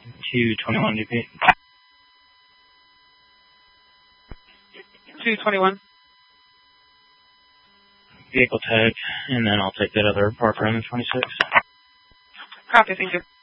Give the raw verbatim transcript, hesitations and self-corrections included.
two twenty-one D P. two twenty-one. Vehicle tag, and then I'll take that other report for M twenty-six. Copy, thank you.